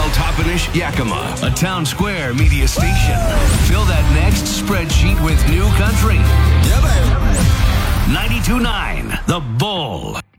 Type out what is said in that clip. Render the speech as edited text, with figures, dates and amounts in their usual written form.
Toppenish, Yakima, a Town Square media station. Fill that next spreadsheet with new country. 92.9 The Bull.